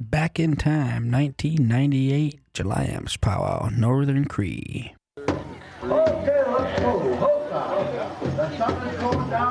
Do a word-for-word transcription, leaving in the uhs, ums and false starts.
Back in Time, nineteen ninety-eight, July Amps Powwow, Northern Cree. Okay, let's move. Hold on. There's something going down.